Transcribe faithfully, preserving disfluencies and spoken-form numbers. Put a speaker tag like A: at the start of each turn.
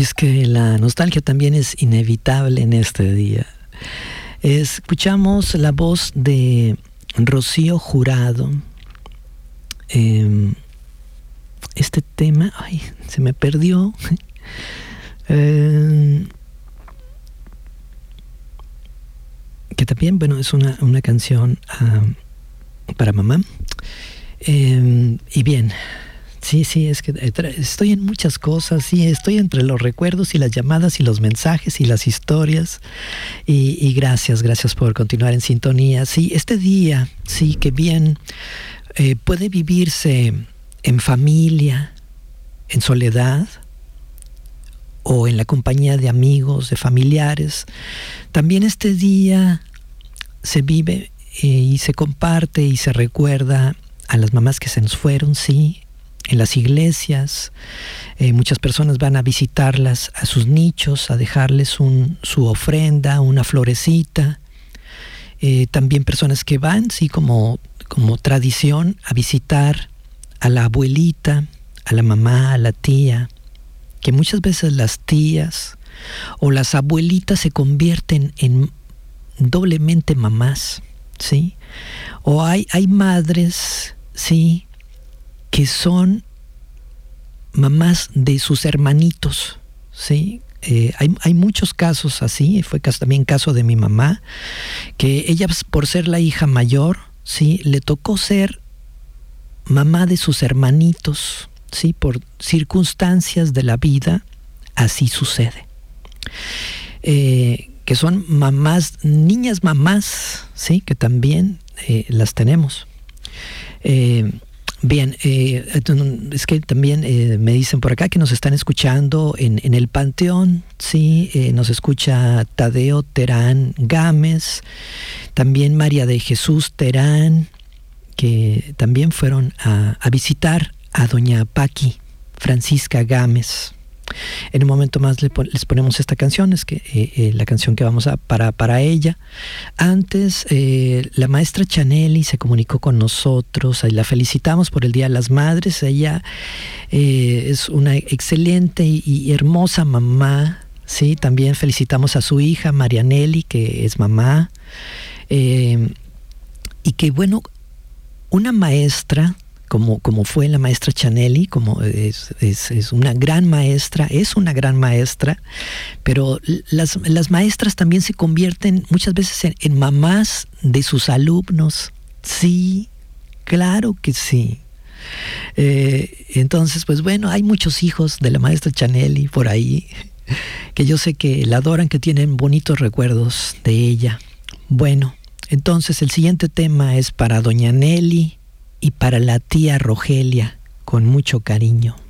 A: es que la nostalgia también es inevitable en este día. Escuchamos la voz de Rocío Jurado. Eh, este tema, ay, se me perdió. eh, que también, bueno, es una, una canción uh, para mamá. Eh, y bien, sí, sí, es que estoy en muchas cosas, sí, estoy entre los recuerdos y las llamadas y los mensajes y las historias. Y, y gracias, gracias por continuar en sintonía. Sí, este día, sí, que bien eh, puede vivirse en familia, en soledad, o en la compañía de amigos, de familiares. También este día se vive eh, y se comparte y se recuerda a las mamás que se nos fueron, sí, en las iglesias. Eh, muchas personas van a visitarlas a sus nichos, a dejarles un, su ofrenda, una florecita. Eh, también personas que van, sí, como, como tradición, a visitar a la abuelita, a la mamá, a la tía, que muchas veces las tías o las abuelitas se convierten en doblemente mamás, ¿sí? O hay, hay madres, ¿sí?, que son mamás de sus hermanitos, ¿sí? Eh, hay, hay muchos casos así. Fue caso, también caso de mi mamá, que ella, por ser la hija mayor, ¿sí?, le tocó ser mamá de sus hermanitos, ¿sí? Por circunstancias de la vida, así sucede. Eh, que son mamás, niñas mamás, ¿sí?, que también eh, las tenemos. Eh, bien, eh, es que también eh, me dicen por acá que nos están escuchando en, en el Panteón, ¿sí? Eh, nos escucha Tadeo Terán Gámez, también María de Jesús Terán, que también fueron a, a visitar a doña Paqui Francisca Gámez. En un momento más le pon, les ponemos esta canción, es que eh, eh, la canción que vamos a para para ella. Antes eh, la maestra Chanelli se comunicó con nosotros, y la felicitamos por el Día de las Madres. Ella eh, es una excelente y, y hermosa mamá, sí. También felicitamos a su hija Marianelli, que es mamá, eh, y que bueno, una maestra como, como fue la maestra Chanelli, como es, es, es una gran maestra, es una gran maestra, pero las, las maestras también se convierten muchas veces en, en mamás de sus alumnos. Sí, claro que sí. Eh, entonces, pues bueno, hay muchos hijos de la maestra Chanelli por ahí, que yo sé que la adoran, que tienen bonitos recuerdos de ella. Bueno, entonces el siguiente tema es para doña Nelly y para la tía Rogelia, con mucho cariño.